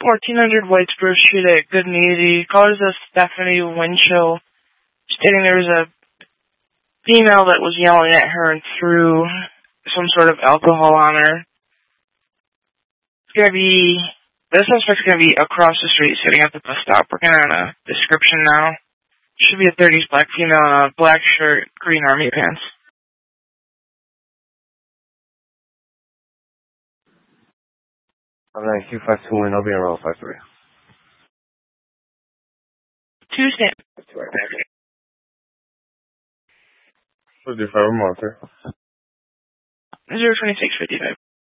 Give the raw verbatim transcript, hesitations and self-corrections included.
fourteen hundred Whitesboro Street at Good and Easy. Callers is Stephanie Winchell, stating there was a female that was yelling at her and threw some sort of alcohol on her. It's going to be, the suspect's going to be across the street sitting at the bus stop. Working on a description now. Should be a thirties black female in a black shirt, green army pants. I'm nine two five two one, I'll be around five three. Tuesday. fifty-five a month, sir. zero twenty-six fifty-five.